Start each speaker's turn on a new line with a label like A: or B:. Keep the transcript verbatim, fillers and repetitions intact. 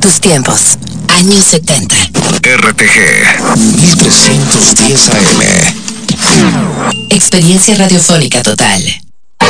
A: tus tiempos. Años setenta.
B: R T G mil trescientos diez A M.
A: Experiencia radiofónica total.